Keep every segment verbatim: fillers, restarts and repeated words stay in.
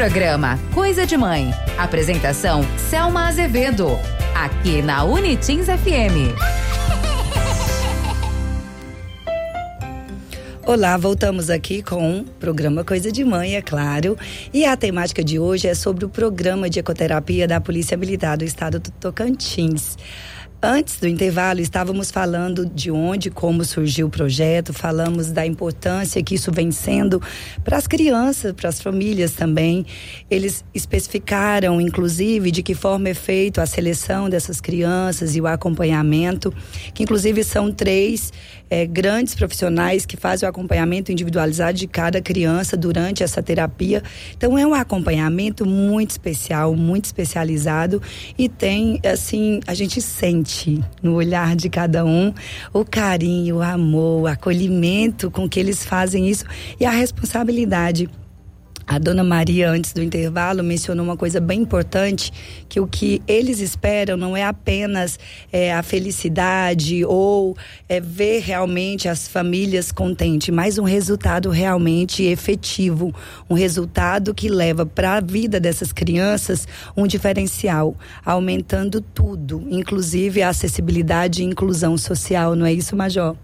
Programa Coisa de Mãe. Apresentação Selma Azevedo. Aqui na Unitins F M. Olá, voltamos aqui com o programa Coisa de Mãe, é claro. E a temática de hoje é sobre o programa de ecoterapia da Polícia Militar do Estado do Tocantins. Antes do intervalo, estávamos falando de onde, como surgiu o projeto, falamos da importância que isso vem sendo para as crianças, para as famílias também. Eles especificaram, inclusive, de que forma é feito a seleção dessas crianças e o acompanhamento, que inclusive são três é, grandes profissionais que fazem o acompanhamento individualizado de cada criança durante essa terapia. Então, é um acompanhamento muito especial, muito especializado e tem, assim, a gente sente no olhar de cada um o carinho, o amor, o acolhimento com que eles fazem isso e a responsabilidade. A dona Maria, antes do intervalo, mencionou uma coisa bem importante, que o que eles esperam não é apenas é, a felicidade ou é, ver realmente as famílias contentes, mas um resultado realmente efetivo, um resultado que leva para a vida dessas crianças um diferencial, aumentando tudo, inclusive a acessibilidade e inclusão social, não é isso, Major?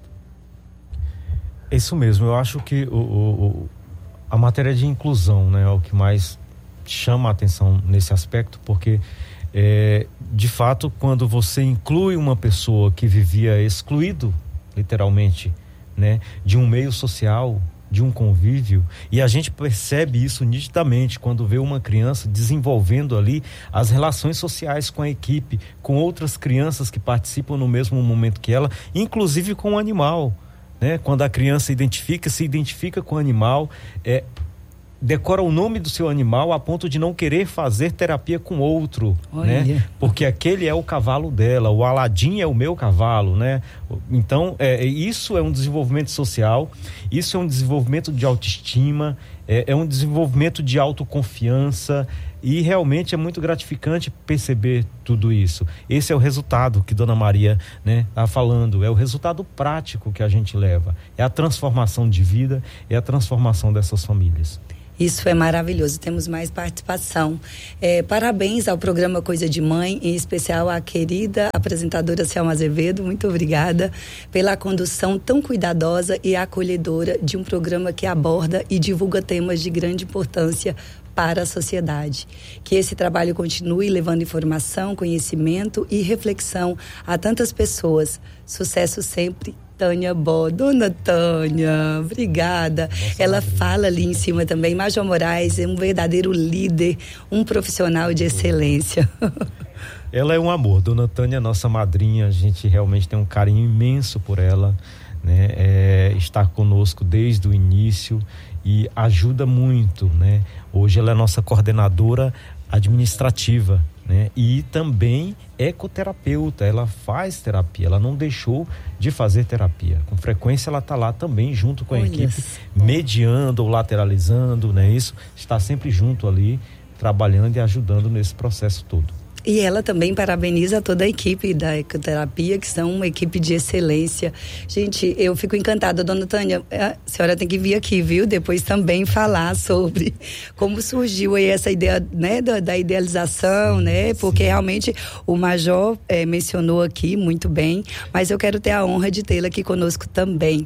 Isso mesmo, eu acho que o... o, o... a matéria de inclusão, né, é o que mais chama a atenção nesse aspecto, porque é, de fato, quando você inclui uma pessoa que vivia excluído, literalmente, né, de um meio social, de um convívio, e a gente percebe isso nitidamente quando vê uma criança desenvolvendo ali as relações sociais com a equipe, com outras crianças que participam no mesmo momento que ela, inclusive com o animal. Né? Quando a criança identifica, se identifica com o animal, é, decora o nome do seu animal a ponto de não querer fazer terapia com outro, né? Porque aquele é o cavalo dela, o Aladim é o meu cavalo, né? Então, é, isso é um desenvolvimento social, isso é um desenvolvimento de autoestima, é, é um desenvolvimento de autoconfiança. E realmente é muito gratificante perceber tudo isso. Esse é o resultado que Dona Maria, né, está falando. É o resultado prático que a gente leva. É a transformação de vida, é a transformação dessas famílias. Isso é maravilhoso, temos mais participação. É, parabéns ao programa Coisa de Mãe, em especial à querida apresentadora Selma Azevedo. Muito obrigada pela condução tão cuidadosa e acolhedora de um programa que aborda e divulga temas de grande importância para a sociedade. Que esse trabalho continue levando informação, conhecimento e reflexão a tantas pessoas. Sucesso sempre. Tânia Bó, Dona Tânia, obrigada. Nossa, ela madrinha. Fala ali em cima também, Major Moraes é um verdadeiro líder, um profissional de excelência. Ela é um amor, Dona Tânia é nossa madrinha, a gente realmente tem um carinho imenso por ela, né? É, está conosco desde o início e ajuda muito, né? Hoje ela é nossa coordenadora administrativa, né? E também ecoterapeuta, ela faz terapia, ela não deixou de fazer terapia. Com frequência ela está lá também junto com a Olha equipe, isso. mediando ou lateralizando, né? Isso, está sempre junto ali, trabalhando e ajudando nesse processo todo. E ela também parabeniza toda a equipe da ecoterapia, que são uma equipe de excelência. Gente, eu fico encantada. Dona Tânia, a senhora tem que vir aqui, viu? Depois também falar sobre como surgiu aí essa ideia, né, da, da idealização, sim, né? Porque sim. Realmente o Major é, mencionou aqui muito bem, mas eu quero ter a honra de tê-la aqui conosco também.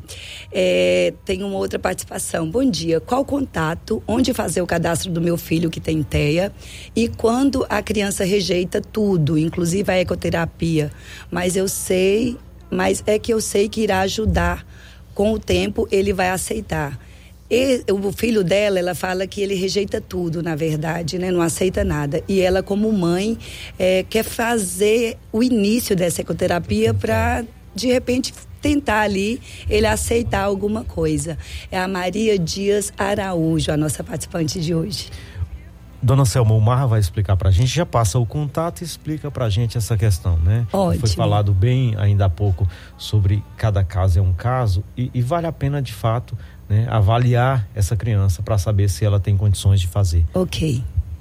É, tem uma outra participação. Bom dia. Qual contato? Onde fazer o cadastro do meu filho que tem T E A? E quando a criança rejeita tudo, inclusive a ecoterapia, mas eu sei, mas é que eu sei que irá ajudar, com o tempo ele vai aceitar. E, o filho dela, ela fala que ele rejeita tudo, na verdade, né? Não aceita nada, e ela como mãe é, quer fazer o início dessa ecoterapia para, de repente, tentar ali ele aceitar alguma coisa. É a Maria Dias Araújo, a nossa participante de hoje. Dona Selma, o Marra vai explicar pra gente, já passa o contato e explica pra gente essa questão, né? Ótimo. Foi falado bem ainda há pouco sobre cada caso é um caso e, e vale a pena de fato, né, avaliar essa criança para saber se ela tem condições de fazer. Ok.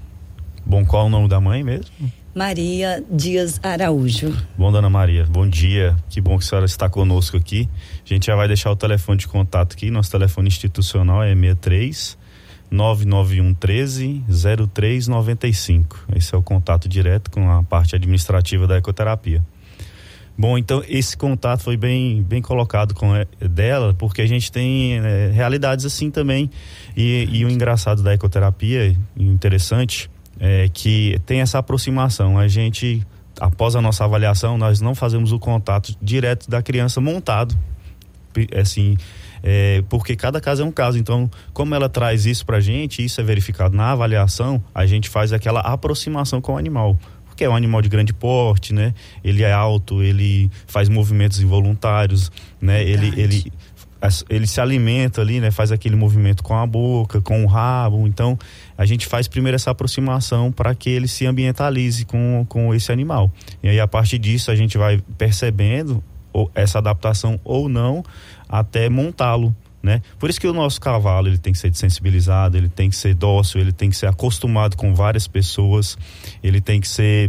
Bom, qual é o nome da mãe mesmo? Maria Dias Araújo. Bom, Dona Maria, bom dia, que bom que a senhora está conosco aqui. A gente já vai deixar o telefone de contato aqui, nosso telefone institucional é seis três nove nove um um três zero três nove cinco. Esse é o contato direto com a parte administrativa da ecoterapia. Bom, então esse contato foi bem, bem colocado com a, dela, porque a gente tem é, realidades assim também, e, e o engraçado da ecoterapia, e o interessante, é que tem essa aproximação. A gente, após a nossa avaliação, nós não fazemos o contato direto da criança montado, assim, é, porque cada caso é um caso. Então, como ela traz isso pra gente, isso é verificado na avaliação, a gente faz aquela aproximação com o animal, porque é um animal de grande porte, né? Ele é alto, ele faz movimentos involuntários, né? Ele, ele, ele se alimenta ali, né? Faz aquele movimento com a boca, com o rabo. Então, a gente faz primeiro essa aproximação para que ele se ambientalize com, com esse animal. E aí, a partir disso, a gente vai percebendo essa adaptação ou não até montá-lo, né? Por isso que o nosso cavalo, ele tem que ser sensibilizado, ele tem que ser dócil, ele tem que ser acostumado com várias pessoas, ele tem que ser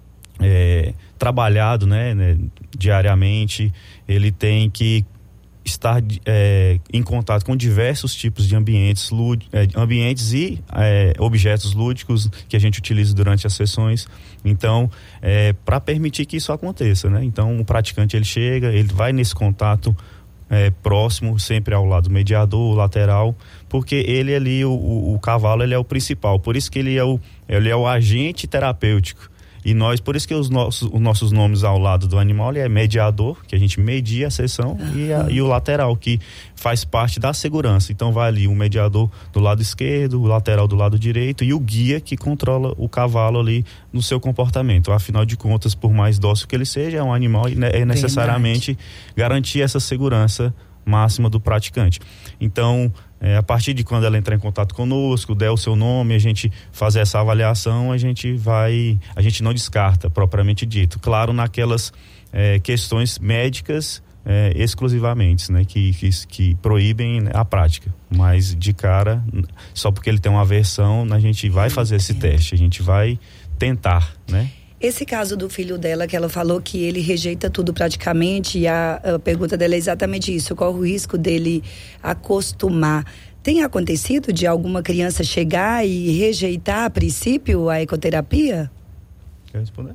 é, trabalhado, né, né, diariamente, ele tem que estar é, em contato com diversos tipos de ambientes, lúd, é, ambientes e é, objetos lúdicos que a gente utiliza durante as sessões. Então, é, para permitir que isso aconteça, né? Então, o praticante, ele chega, ele vai nesse contato É, próximo, sempre ao lado mediador, lateral, porque ele ali, o, o, o cavalo, ele é o principal, por isso que ele é o, ele é o agente terapêutico. E nós, por isso que os nossos, os nossos nomes ao lado do animal, ele é mediador, que a gente media a sessão, uhum. e, a, e o lateral, que faz parte da segurança. Então vai ali o mediador do lado esquerdo, o lateral do lado direito e o guia que controla o cavalo ali no seu comportamento. Afinal de contas, por mais dócil que ele seja, é um animal e é necessariamente Verdade. garantir essa segurança máxima do praticante. Então, É, a partir de quando ela entrar em contato conosco, der o seu nome, a gente fazer essa avaliação, a gente vai, a gente não descarta, propriamente dito. Claro, naquelas é, questões médicas é, exclusivamente, né, que, que, que proíbem a prática. Mas de cara, só porque ele tem uma aversão, a gente vai fazer esse teste, a gente vai tentar, né? Esse caso do filho dela, que ela falou que ele rejeita tudo praticamente, e a, a pergunta dela é exatamente isso: qual o risco dele acostumar? Tem acontecido de alguma criança chegar e rejeitar a princípio a ecoterapia? Quer responder?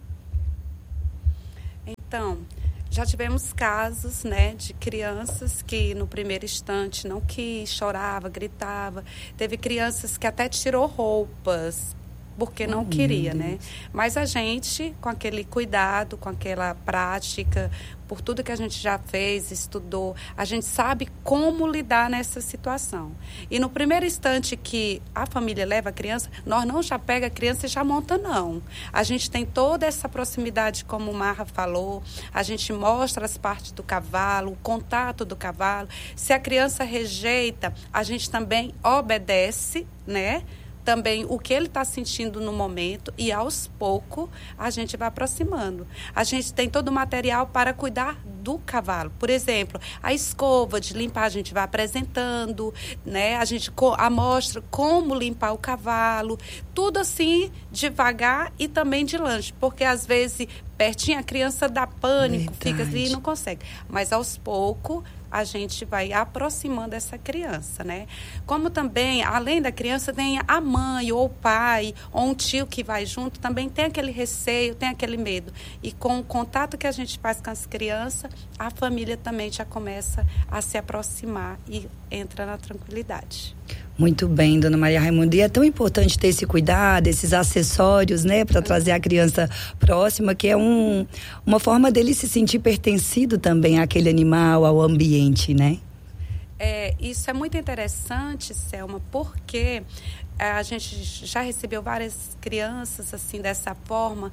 Então, já tivemos casos, né, de crianças que no primeiro instante não quis, chorava, gritava. Teve crianças que até tirou roupas porque não oh, queria, né? Mas a gente, com aquele cuidado, com aquela prática, por tudo que a gente já fez, estudou, a gente sabe como lidar nessa situação. E no primeiro instante que a família leva a criança, nós não já pega a criança e já monta, não. A gente tem toda essa proximidade, como o Marra falou, a gente mostra as partes do cavalo, o contato do cavalo. Se a criança rejeita, a gente também obedece, né? Também o que ele está sentindo no momento, e aos poucos a gente vai aproximando. A gente tem todo o material para cuidar do cavalo. Por exemplo, a escova de limpar a gente vai apresentando, né? A gente mostra como limpar o cavalo, tudo assim devagar e também de lanche, porque às vezes pertinho a criança dá pânico, Verdade. fica ali e não consegue. Mas aos poucos a gente vai aproximando essa criança, né? Como também, além da criança, tem a mãe ou o pai ou um tio que vai junto, também tem aquele receio, tem aquele medo. E com o contato que a gente faz com as crianças, a família também já começa a se aproximar e entra na tranquilidade. Muito bem, dona Maria Raimunda. E é tão importante ter esse cuidado, esses acessórios, né, para trazer a criança próxima, que é um, uma forma dele se sentir pertencido também àquele animal, ao ambiente, né? É, isso é muito interessante, Selma, porque a gente já recebeu várias crianças assim dessa forma,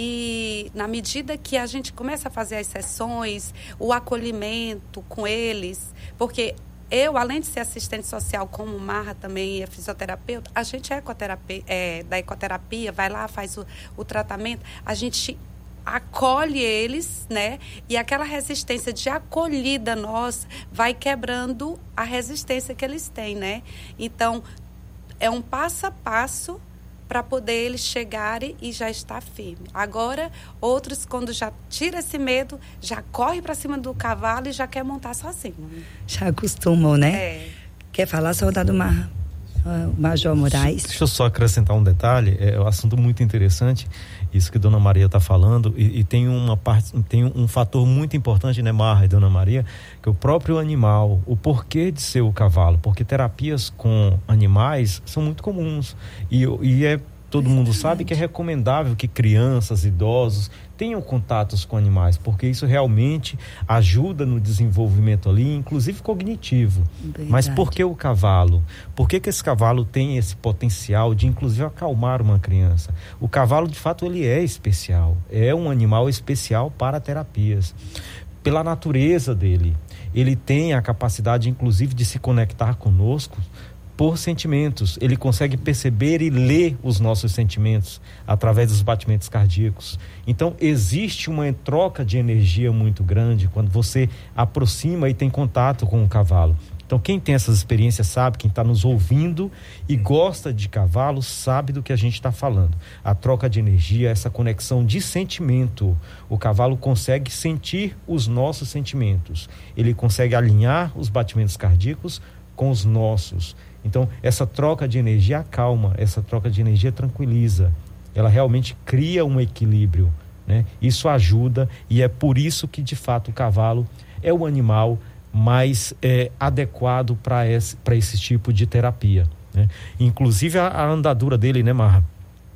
e na medida que a gente começa a fazer as sessões, o acolhimento com eles, porque eu, além de ser assistente social, como Marra também é fisioterapeuta, a gente é, ecoterapia, é da ecoterapia, vai lá, faz o, o tratamento, a gente acolhe eles, né? E aquela resistência de acolhida nossa vai quebrando a resistência que eles têm, né? Então, é um passo a passo para poder eles chegarem e já estar firme. Agora, outros, quando já tira esse medo, já corre para cima do cavalo e já quer montar sozinho. Já acostumam, né? É. Quer falar, soldado Marra? Uh, Major Moraes. Deixa eu só acrescentar um detalhe, é um assunto muito interessante, isso que Dona Maria está falando, e, e tem uma parte, tem um fator muito importante, né, Marra e Dona Maria, que o próprio animal, o porquê de ser o cavalo, porque terapias com animais são muito comuns, e, e é todo mundo sabe que é recomendável que crianças, idosos tenham contatos com animais, porque isso realmente ajuda no desenvolvimento ali, inclusive cognitivo. Verdade. Mas por que o cavalo? Por que que esse cavalo tem esse potencial de inclusive acalmar uma criança? O cavalo, de fato, ele é especial, é um animal especial para terapias. Pela natureza dele, ele tem a capacidade inclusive de se conectar conosco por sentimentos, ele consegue perceber e ler os nossos sentimentos através dos batimentos cardíacos. Então existe uma troca de energia muito grande quando você aproxima e tem contato com o cavalo. Então quem tem essas experiências sabe, quem está nos ouvindo e gosta de cavalo sabe do que a gente está falando. A troca de energia, essa conexão de sentimento, o cavalo consegue sentir os nossos sentimentos, ele consegue alinhar os batimentos cardíacos com os nossos. Então, essa troca de energia acalma, essa troca de energia tranquiliza. Ela realmente cria um equilíbrio, né? Isso ajuda, e é por isso que, de fato, o cavalo é o animal mais é, adequado para esse, para esse tipo de terapia, né? Inclusive a, a andadura dele, né, Marra?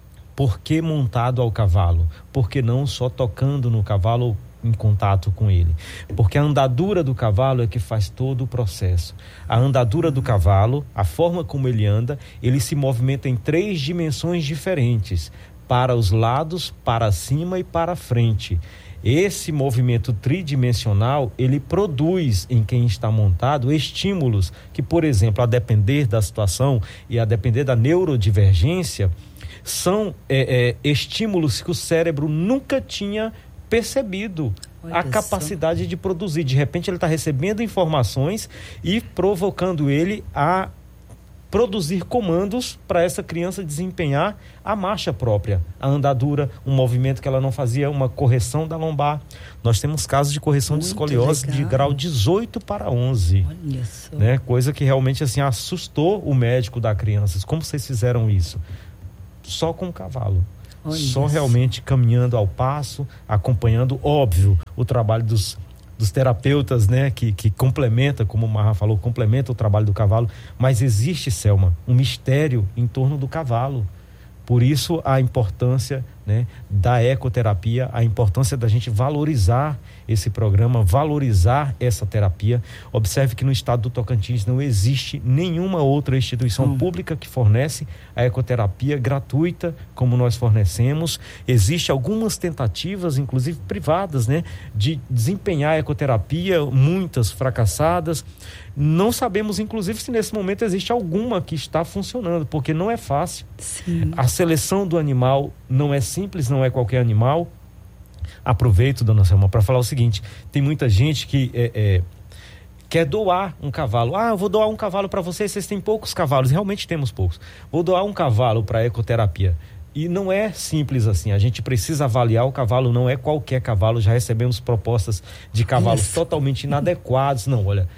Por que montado ao cavalo? Por que não só tocando no cavalo em contato com ele? Porque a andadura do cavalo é que faz todo o processo. A andadura do cavalo, a forma como ele anda, ele se movimenta em três dimensões diferentes, para os lados, para cima e para frente. Esse movimento tridimensional, ele produz em quem está montado estímulos que, por exemplo, a depender da situação e a depender da neurodivergência, são é, é, estímulos que o cérebro nunca tinha percebido. Olha a capacidade só de produzir. De repente ele está recebendo informações e provocando ele a produzir comandos para essa criança desempenhar a marcha própria, a andadura, um movimento que ela não fazia, uma correção da lombar. Nós temos casos de correção Muito de escoliose legal. de grau dezoito para onze. Olha só. Né? Coisa que realmente assim assustou o médico da criança. Como vocês fizeram isso? Só com o cavalo. Olha Só isso. realmente caminhando ao passo, acompanhando, óbvio, o trabalho dos, dos terapeutas, né? Que, que complementa, como o Marra falou, complementa o trabalho do cavalo. Mas existe, Selma, um mistério em torno do cavalo. Por isso a importância, né, da ecoterapia, a importância da gente valorizar esse programa, valorizar essa terapia. Observe que no estado do Tocantins não existe nenhuma outra instituição hum. pública que fornece a ecoterapia gratuita como nós fornecemos. Existem algumas tentativas, inclusive privadas, né, de desempenhar a ecoterapia, muitas fracassadas. Não sabemos, inclusive, se nesse momento existe alguma que está funcionando, porque não é fácil. Sim. A seleção do animal não é simples, não é qualquer animal. Aproveito, dona Selma, para falar o seguinte: tem muita gente que é, é, quer doar um cavalo. Ah, eu vou doar um cavalo para vocês, vocês têm poucos cavalos. Realmente temos poucos. Vou doar um cavalo para a ecoterapia. E não é simples assim, a gente precisa avaliar o cavalo, não é qualquer cavalo. Já recebemos propostas de cavalos Isso. totalmente inadequados. Não, olha,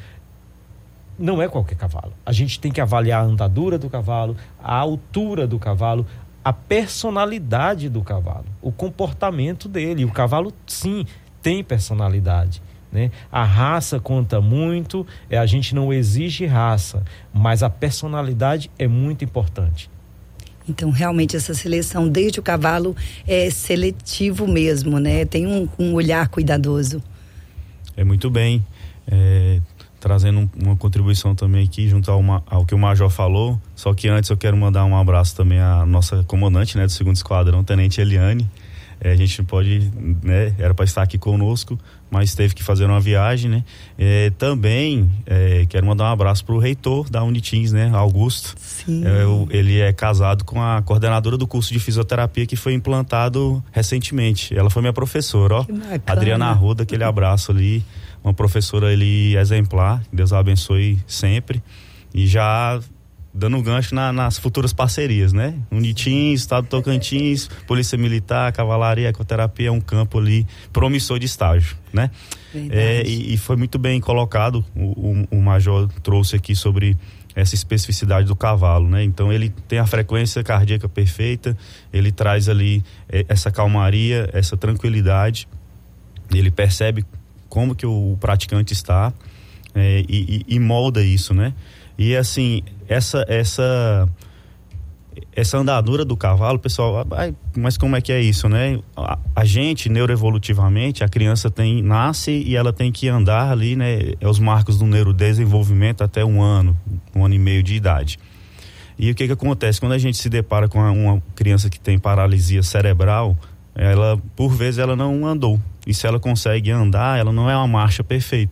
não é qualquer cavalo. A gente tem que avaliar a andadura do cavalo, a altura do cavalo, a personalidade do cavalo, o comportamento dele. O cavalo, sim, tem personalidade, né? A raça conta muito, é, a gente não exige raça, mas a personalidade é muito importante. Então, realmente, essa seleção, desde o cavalo, é seletivo mesmo, né? Tem um, um olhar cuidadoso. É muito bem. É... Trazendo um, uma contribuição também aqui junto ao, ao que o Major falou. Só que antes eu quero mandar um abraço também à nossa comandante, né, do segundo esquadrão, Tenente Eliane. É, a gente não pode, né, era para estar aqui conosco, mas teve que fazer uma viagem, né? É, também é, quero mandar um abraço pro reitor da Unitins, né, Augusto. Sim. É, o, ele é casado com a coordenadora do curso de fisioterapia que foi implantado recentemente. Ela foi minha professora, ó. Adriana Arruda, aquele abraço ali. Uma professora ali exemplar, Deus a abençoe sempre. E já dando um gancho na, nas futuras parcerias, né? Unitins, Estado do Tocantins, Polícia Militar, Cavalaria, Ecoterapia é um campo ali promissor de estágio, né? É, e, e foi muito bem colocado, o, o, o Major trouxe aqui sobre essa especificidade do cavalo, né? Então ele tem a frequência cardíaca perfeita, ele traz ali é, essa calmaria, essa tranquilidade, ele percebe como que o praticante está é, e, e, e molda isso, né? E assim, essa essa essa andadura do cavalo, pessoal, ai, mas como é que é isso, né? A, a gente, neuroevolutivamente, a criança tem, nasce e ela tem que andar ali, né? É os marcos do neurodesenvolvimento até um ano, um ano e meio de idade. E o que que acontece? Quando a gente se depara com uma criança que tem paralisia cerebral, ela, por vezes, ela não andou. E se ela consegue andar, ela não é uma marcha perfeita.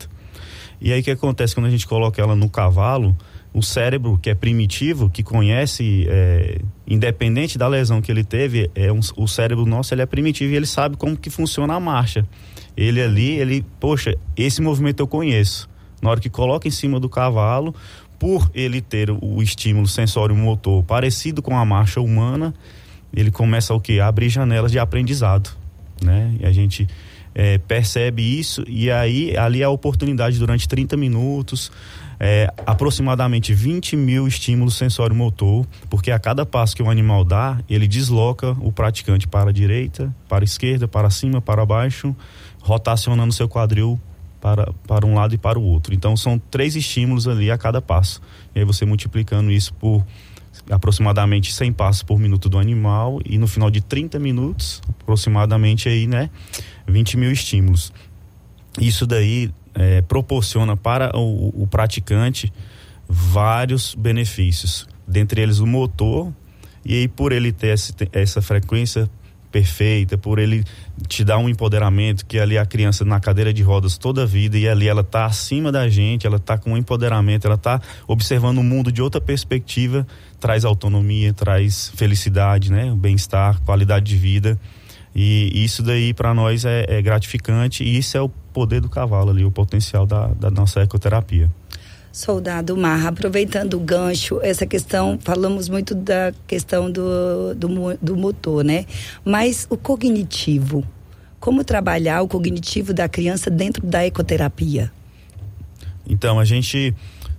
E aí o que acontece quando a gente coloca ela no cavalo? O cérebro, que é primitivo, que conhece, é, independente da lesão que ele teve, é um, o cérebro nosso ele é primitivo e ele sabe como que funciona a marcha. Ele ali, ele, poxa, esse movimento eu conheço. Na hora que coloca em cima do cavalo, por ele ter o, o estímulo sensório-motor parecido com a marcha humana, ele começa o quê? A abrir janelas de aprendizado, né? E a gente é, percebe isso e aí ali é a oportunidade durante trinta minutos, É, aproximadamente vinte mil estímulos sensório-motor, porque a cada passo que o animal dá, ele desloca o praticante para a direita, para a esquerda, para cima, para baixo, rotacionando seu quadril para, para um lado e para o outro. Então são três estímulos ali a cada passo. E aí você multiplicando isso por aproximadamente cem passos por minuto do animal e no final de trinta minutos, aproximadamente aí, né, vinte mil estímulos. Isso daí É, proporciona para o, o praticante vários benefícios, dentre eles o motor, e aí por ele ter esse, essa frequência perfeita, por ele te dar um empoderamento, que ali a criança na cadeira de rodas toda a vida, e ali ela está acima da gente, ela está com um empoderamento, ela está observando o mundo de outra perspectiva, traz autonomia, traz felicidade, né? Bem-estar, qualidade de vida. E isso daí para nós é, é gratificante e isso é o poder do cavalo ali, o potencial da, da nossa ecoterapia. Soldado Marra, aproveitando o gancho, essa questão, falamos muito da questão do, do, do motor, né? Mas o cognitivo, como trabalhar o cognitivo da criança dentro da ecoterapia? Então, a gente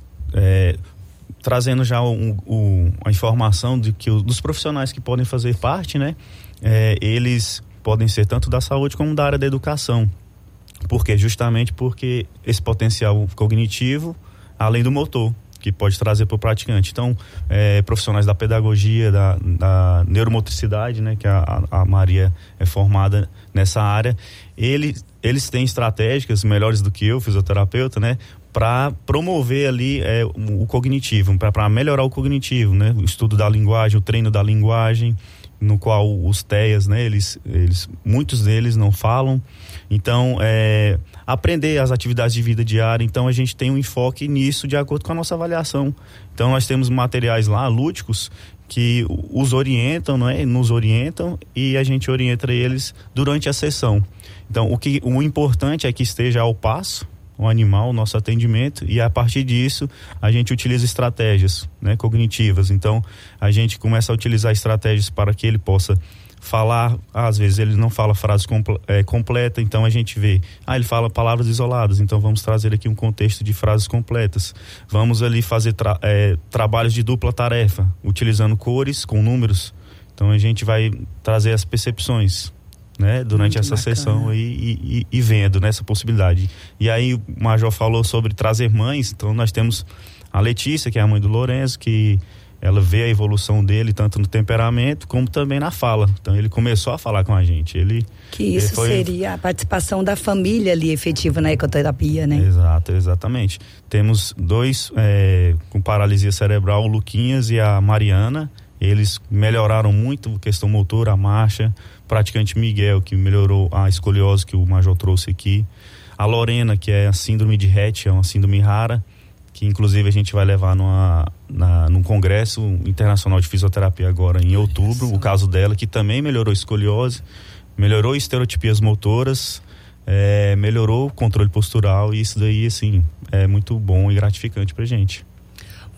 é, trazendo já um, um, a informação de que, dos profissionais que podem fazer parte, né? É, eles podem ser tanto da saúde como da área da educação. Por quê? Justamente porque esse potencial cognitivo, além do motor, que pode trazer para o praticante. Então, é, profissionais da pedagogia, da, da neuromotricidade, né, que a, a Maria é formada nessa área, ele, eles têm estratégicas melhores do que eu, fisioterapeuta, né, para promover ali é, o, o cognitivo, para melhorar o cognitivo, né, o estudo da linguagem, o treino da linguagem, no qual os T E As, né, eles, eles, muitos deles não falam. Então, é, aprender as atividades de vida diária. Então, a gente tem um enfoque nisso de acordo com a nossa avaliação. Então, nós temos materiais lá, lúdicos, que os orientam, não é? Nos orientam e a gente orienta eles durante a sessão. Então, o, que, o importante é que esteja ao passo o animal, o nosso atendimento, e a partir disso a gente utiliza estratégias, né, cognitivas. Então a gente começa a utilizar estratégias para que ele possa falar, às vezes ele não fala frase compl- é, completa, então a gente vê, ah, ele fala palavras isoladas, então vamos trazer aqui um contexto de frases completas. Vamos ali fazer tra- é, trabalhos de dupla tarefa, utilizando cores com números. Então a gente vai trazer as percepções, né, durante muito essa bacana. Sessão aí e, e, e vendo nessa, né, possibilidade. E aí o Major falou sobre trazer mães, então nós temos a Letícia, que é a mãe do Lourenço, que ela vê a evolução dele tanto no temperamento como também na fala. Então ele começou a falar com a gente. Ele que isso foi... seria a participação da família ali efetiva na ecoterapia, né? Exato, exatamente. Temos dois é, com paralisia cerebral, o Luquinhas e a Mariana. Eles melhoraram muito a questão motora, a marcha. O praticante Miguel, que melhorou a escoliose que o Major trouxe aqui. A Lorena, que é a síndrome de Rett, é uma síndrome rara, que inclusive a gente vai levar numa, na, num congresso internacional de fisioterapia agora em outubro. Isso. O caso dela, que também melhorou a escoliose, melhorou estereotipias motoras, é, melhorou o controle postural, e isso daí, assim, é muito bom e gratificante pra gente.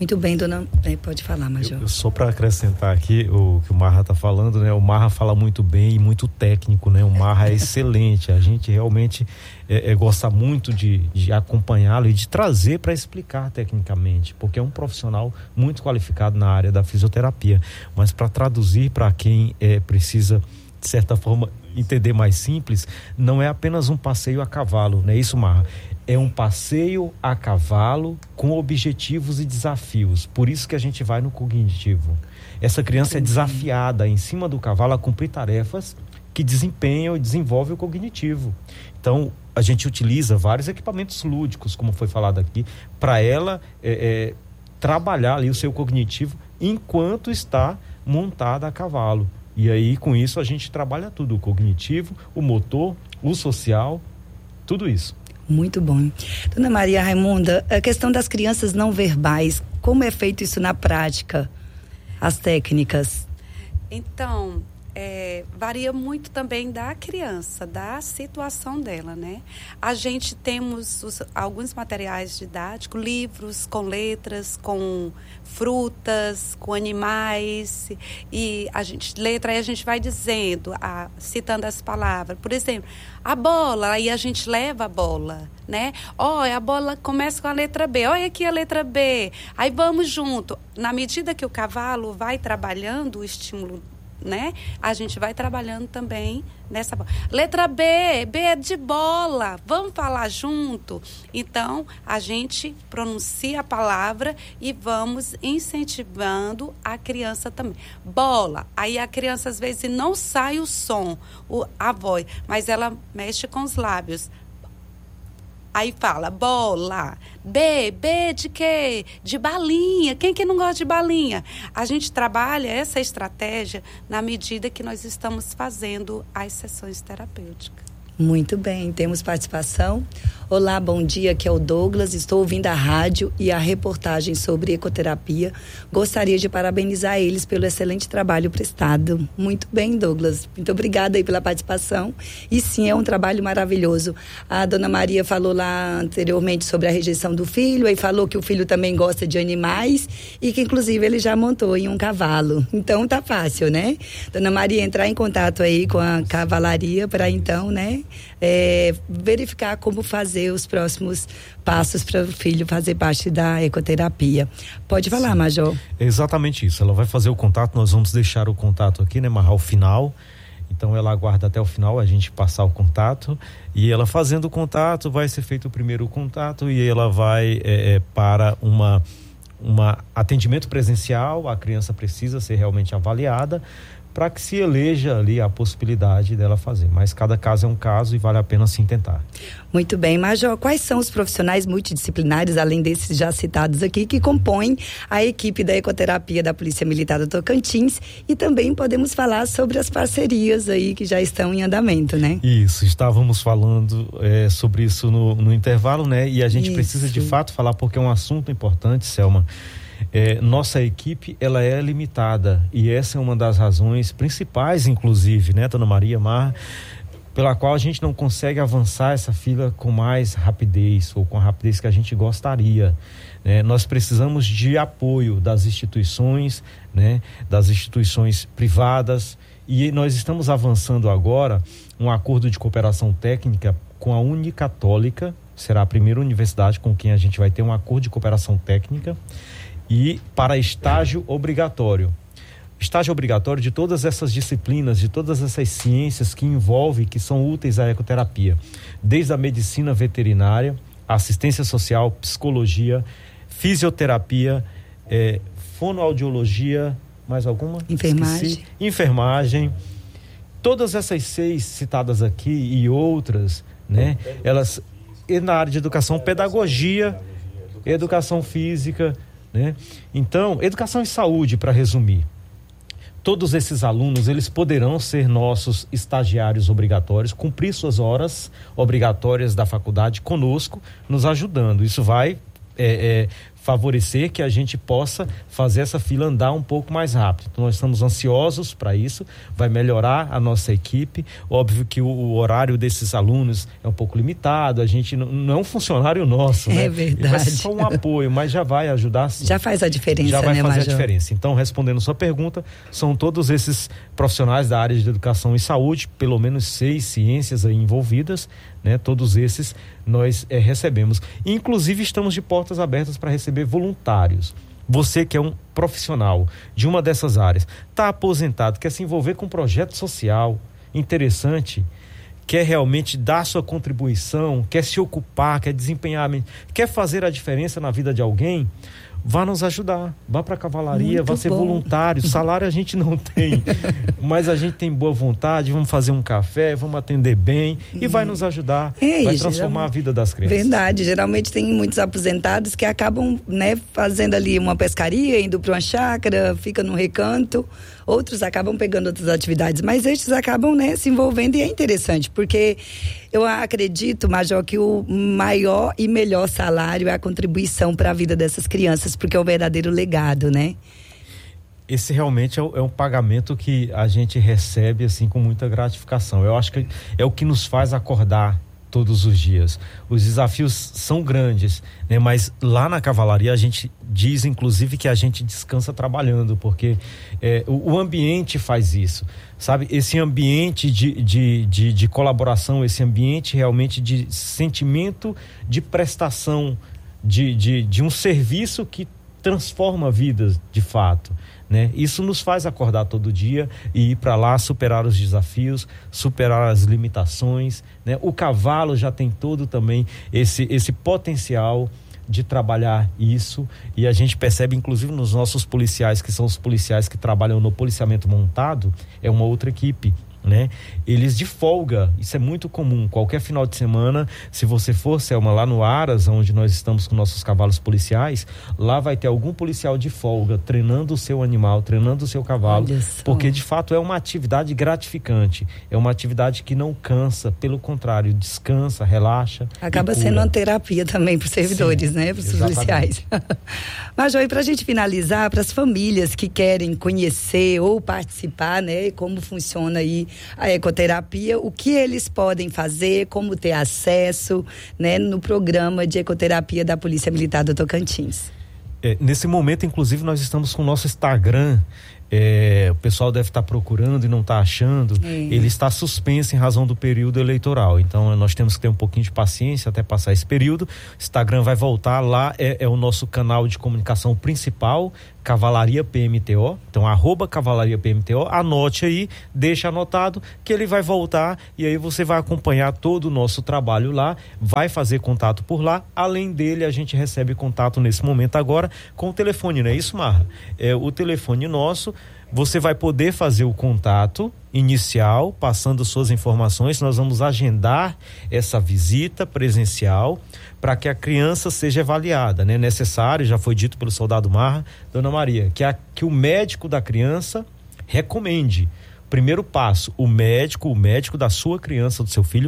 Muito bem, dona. É, pode falar, Major. Eu, eu só para acrescentar aqui o que o Marra está falando, né? O Marra fala muito bem e muito técnico, né? O Marra é excelente. A gente realmente é, é, gosta muito de, de acompanhá-lo e de trazer para explicar tecnicamente, porque é um profissional muito qualificado na área da fisioterapia. Mas para traduzir para quem é, precisa, de certa forma, entender mais simples, não é apenas um passeio a cavalo, não é isso, Marra? É um passeio a cavalo com objetivos e desafios. Por isso que a gente vai no cognitivo. Essa criança é desafiada em cima do cavalo a cumprir tarefas que desempenham e desenvolvem o cognitivo. Então, a gente utiliza vários equipamentos lúdicos, como foi falado aqui, para ela é, é, trabalhar ali o seu cognitivo enquanto está montada a cavalo. E aí, com isso, a gente trabalha tudo: o cognitivo, o motor, o social, tudo isso. Muito bom. Dona Maria Raimunda, a questão das crianças não verbais, como é feito isso na prática? As técnicas? Então, é, varia muito também da criança, da situação dela, né? A gente temos os, alguns materiais didáticos, livros com letras, com frutas, com animais, e a gente, letra, aí a gente vai dizendo, a, citando as palavras. Por exemplo, a bola, aí a gente leva a bola, né? Olha, a bola começa com a letra B, olha aqui a letra B, aí vamos junto. Na medida que o cavalo vai trabalhando o estímulo, né? A gente vai trabalhando também nessa bola. Letra B, B é de bola, vamos falar junto. Então, a gente pronuncia a palavra e vamos incentivando a criança também. Bola, aí a criança às vezes não sai o som, o, a voz, mas ela mexe com os lábios. Aí fala, bola, B, B de quê? De balinha. Quem que não gosta de balinha? A gente trabalha essa estratégia na medida que nós estamos fazendo as sessões terapêuticas. Muito bem, temos participação. Olá, bom dia, aqui é o Douglas, estou ouvindo a rádio e a reportagem sobre ecoterapia. Gostaria de parabenizar eles pelo excelente trabalho prestado. Muito bem, Douglas, muito obrigada aí pela participação. E sim, é um trabalho maravilhoso. A dona Maria falou lá anteriormente sobre a rejeição do filho, aí falou que o filho também gosta de animais e que inclusive ele já montou em um cavalo. Então tá fácil, né? Dona Maria, entrar em contato aí com a cavalaria para então, né? É, verificar como fazer os próximos passos para o filho fazer parte da ecoterapia. Pode falar, Sim. Major. É exatamente isso. Ela vai fazer o contato, nós vamos deixar o contato aqui, né, Marra, ao final. Então ela aguarda até o final a gente passar o contato, e ela fazendo o contato, vai ser feito o primeiro contato e ela vai é, é, para uma, uma atendimento presencial. A criança precisa ser realmente avaliada para que se eleja ali a possibilidade dela fazer. Mas cada caso é um caso e vale a pena sim tentar. Muito bem, Major, quais são os profissionais multidisciplinares, além desses já citados aqui, que compõem a equipe da ecoterapia da Polícia Militar do Tocantins? E também podemos falar sobre as parcerias aí que já estão em andamento, né? Isso, estávamos falando é, sobre isso no, no intervalo, né? E a gente isso. precisa de fato falar, porque é um assunto importante, Selma. É, nossa equipe, ela é limitada, e essa é uma das razões principais, inclusive, né, dona Maria Marra, pela qual a gente não consegue avançar essa fila com mais rapidez, ou com a rapidez que a gente gostaria, né? Nós precisamos de apoio das instituições, né, das instituições privadas, e nós estamos avançando agora um acordo de cooperação técnica com a Unicatólica. Será a primeira universidade com quem a gente vai ter um acordo de cooperação técnica, e para estágio obrigatório. Estágio obrigatório de todas essas disciplinas, de todas essas ciências que envolvem, que são úteis à ecoterapia. Desde a medicina veterinária, assistência social, psicologia, fisioterapia, é, fonoaudiologia, mais alguma? Enfermagem. Esqueci. Enfermagem. Todas essas seis citadas aqui e outras, né? Elas, e na área de educação, pedagogia, educação física, né? Então, educação e saúde, para resumir. Todos esses alunos, eles poderão ser nossos estagiários obrigatórios, cumprir suas horas obrigatórias da faculdade conosco, nos ajudando. Isso vai é, é, favorecer que a gente possa fazer essa fila andar um pouco mais rápido. Então nós estamos ansiosos para isso, vai melhorar a nossa equipe. Óbvio que o, o horário desses alunos é um pouco limitado, a gente não, não é um funcionário nosso, né? É verdade. Vai ser só um apoio, mas já vai ajudar sim. Já faz a diferença, já vai né, fazer Major? a diferença. Então, respondendo sua pergunta, são todos esses profissionais da área de educação e saúde, pelo menos seis ciências aí envolvidas, né? Todos esses nós é, recebemos. Inclusive, estamos de portas abertas para receber voluntários. Você que é um profissional de uma dessas áreas, está aposentado, quer se envolver com um projeto social interessante, quer realmente dar sua contribuição, quer se ocupar, quer desempenhar, quer fazer a diferença na vida de alguém, vá nos ajudar, vá para a cavalaria, Muito vá ser bom. voluntário. Salário a gente não tem, mas a gente tem boa vontade, vamos fazer um café, vamos atender bem e vai nos ajudar, É, vai isso, transformar já... a vida das crianças. Verdade, geralmente tem muitos aposentados que acabam, né, fazendo ali uma pescaria, indo para uma chácara, fica num recanto, outros acabam pegando outras atividades, mas estes acabam, né, se envolvendo e é interessante, porque eu acredito, Major, que o maior e melhor salário é a contribuição para a vida dessas crianças, porque é o verdadeiro legado, né? Esse realmente é, é um pagamento que a gente recebe assim com muita gratificação. Eu acho que é o que nos faz acordar todos os dias. Os desafios são grandes, né? Mas lá na cavalaria a gente diz inclusive que a gente descansa trabalhando, porque é, o, o ambiente faz isso, sabe? Esse ambiente de, de, de, de colaboração, esse ambiente realmente de sentimento de prestação de, de, de um serviço que transforma vidas de fato, né? Isso nos faz acordar todo dia e ir para lá superar os desafios, superar as limitações, né? O cavalo já tem todo também esse, esse potencial de trabalhar isso, e a gente percebe inclusive nos nossos policiais, que são os policiais que trabalham no policiamento montado, é uma outra equipe, né? Eles de folga, isso é muito comum, qualquer final de semana, se você for, Selma, lá no Aras, onde nós estamos com nossos cavalos policiais, lá vai ter algum policial de folga treinando o seu animal, treinando o seu cavalo, porque de fato é uma atividade gratificante, é uma atividade que não cansa, pelo contrário, descansa, relaxa. Acaba sendo uma terapia também para os servidores, sim, né? Para os policiais. Mas, Joy, para a gente finalizar, para as famílias que querem conhecer ou participar, né? Como funciona aí a ecoterapia, o que eles podem fazer, como ter acesso, né, no programa de ecoterapia da Polícia Militar do Tocantins. É, nesse momento, inclusive, nós estamos com o nosso Instagram. É, o pessoal deve estar procurando e não está achando. É. Ele está suspenso em razão do período eleitoral. Então nós temos que ter um pouquinho de paciência até passar esse período. O Instagram vai voltar lá, é, é o nosso canal de comunicação principal, Cavalaria P M T O. Então arroba Cavalaria P M T O, anote aí, deixa anotado que ele vai voltar e aí você vai acompanhar todo o nosso trabalho lá, vai fazer contato por lá. Além dele, a gente recebe contato nesse momento agora com o telefone, não é isso, Marra? É o telefone nosso. Você vai poder fazer o contato inicial, passando suas informações. Nós vamos agendar essa visita presencial para que a criança seja avaliada, né? Necessário, já foi dito pelo soldado Marra, Dona Maria, que, a, que o médico da criança recomende. Primeiro passo, o médico, o médico da sua criança, do seu filho,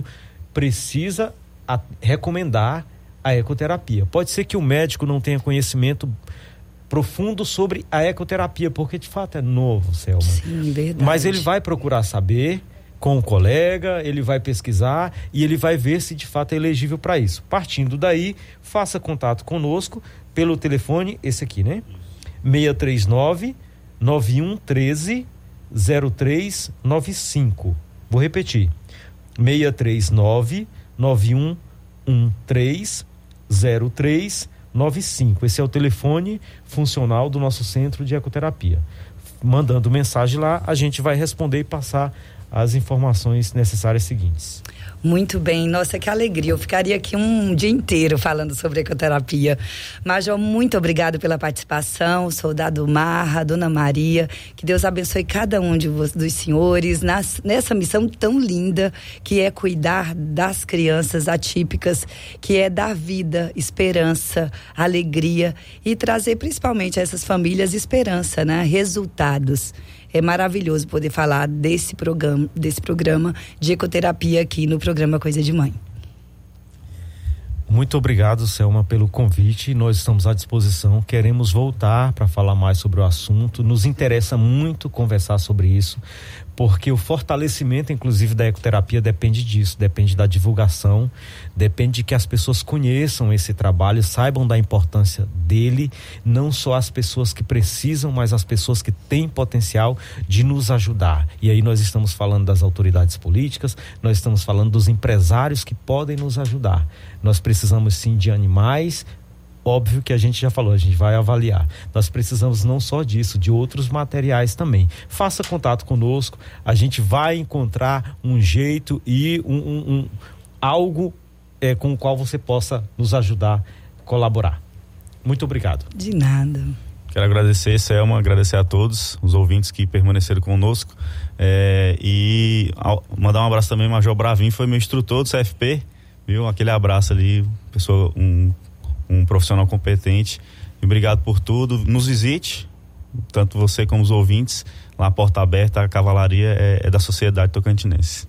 precisa a, recomendar a ecoterapia. Pode ser que o médico não tenha conhecimento profundo sobre a ecoterapia, porque de fato é novo, Selma. Sim, verdade. Mas ele vai procurar saber com o colega, ele vai pesquisar e ele vai ver se de fato é elegível para isso. Partindo daí, faça contato conosco pelo telefone, esse aqui, né? seis três nove, nove um um três, zero três nove cinco. Vou repetir. seis três nove, nove um um três, zero três nove cinco. Esse é o telefone funcional do nosso centro de ecoterapia. Mandando mensagem lá, a gente vai responder e passar as informações necessárias seguintes. Muito bem, nossa, que alegria, eu ficaria aqui um dia inteiro falando sobre ecoterapia. Major, muito obrigado pela participação, soldado Marra, Dona Maria, que Deus abençoe cada um de vos, dos senhores nas, nessa missão tão linda que é cuidar das crianças atípicas, que é dar vida, esperança, alegria e trazer principalmente a essas famílias esperança, né? Resultados. É maravilhoso poder falar desse programa, desse programa de ecoterapia aqui no programa Coisa de Mãe. Muito obrigado, Selma, pelo convite. Nós estamos à disposição. Queremos voltar para falar mais sobre o assunto. Nos interessa muito conversar sobre isso, porque o fortalecimento, inclusive, da ecoterapia depende disso, depende da divulgação, depende de que as pessoas conheçam esse trabalho, saibam da importância dele, não só as pessoas que precisam, mas as pessoas que têm potencial de nos ajudar. E aí nós estamos falando das autoridades políticas, nós estamos falando dos empresários que podem nos ajudar. Nós precisamos sim de animais. Óbvio que a gente já falou, a gente vai avaliar. Nós precisamos não só disso, de outros materiais também. Faça contato conosco, a gente vai encontrar um jeito e um, um, um algo é, com o qual você possa nos ajudar, colaborar. Muito obrigado. De nada. Quero agradecer, Selma, agradecer a todos os ouvintes que permaneceram conosco, é, e ao, mandar um abraço também ao Major Bravinho, foi meu instrutor do C F P, viu? Aquele abraço ali, pessoa, um um profissional competente. E obrigado por tudo. Nos visite, tanto você como os ouvintes, lá a porta aberta, a cavalaria é, é da sociedade tocantinense.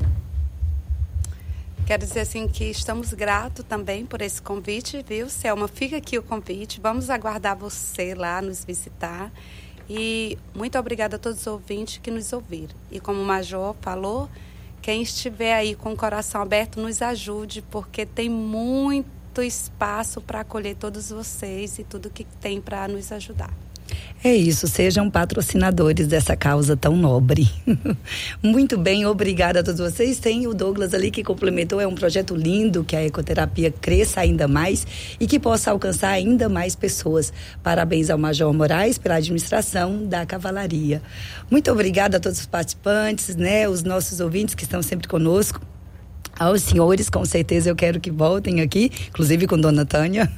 Quero dizer assim que estamos gratos também por esse convite, viu, Selma? Fica aqui o convite, vamos aguardar você lá nos visitar. E muito obrigada a todos os ouvintes que nos ouviram. E como o Major falou, quem estiver aí com o coração aberto, nos ajude, porque tem muito espaço para acolher todos vocês e tudo que tem para nos ajudar. É isso, sejam patrocinadores dessa causa tão nobre. Muito bem, obrigada a todos vocês. Tem o Douglas ali que complementou, é um projeto lindo, que a ecoterapia cresça ainda mais e que possa alcançar ainda mais pessoas. Parabéns ao Major Moraes pela administração da cavalaria. Muito obrigada a todos os participantes, né, os nossos ouvintes que estão sempre conosco. Aos senhores, com certeza eu quero que voltem aqui, inclusive com Dona Tânia.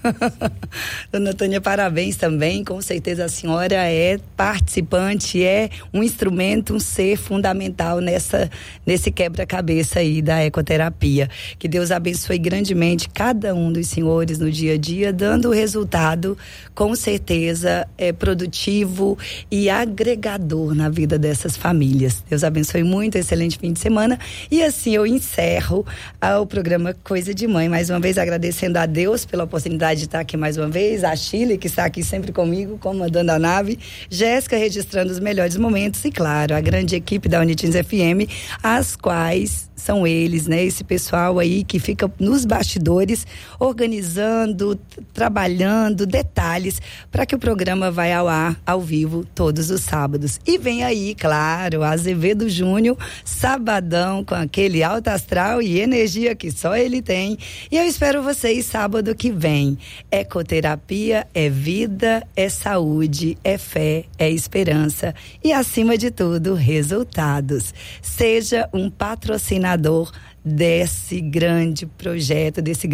Dona Tânia, parabéns também, com certeza a senhora é participante, é um instrumento, um ser fundamental nessa, nesse quebra-cabeça aí da ecoterapia. Que Deus abençoe grandemente cada um dos senhores no dia a dia, dando o resultado, com certeza, é produtivo e agregador na vida dessas famílias. Deus abençoe muito, excelente fim de semana. E assim eu encerro ao programa Coisa de Mãe, mais uma vez agradecendo a Deus pela oportunidade de estar aqui mais uma vez, a Chile, que está aqui sempre comigo, comandando a nave, Jéssica registrando os melhores momentos e, claro, a grande equipe da Unitins F M, as quais são eles, né, esse pessoal aí que fica nos bastidores, organizando, trabalhando, detalhes, para que o programa vai ao ar, ao vivo, todos os sábados. E vem aí, claro, Azevedo Júnior, sabadão, com aquele alto astral e energia que só ele tem. E eu espero vocês sábado que vem. Ecoterapia é vida, é saúde, é fé, é esperança e, acima de tudo, resultados. Seja um patrocinador desse grande projeto, desse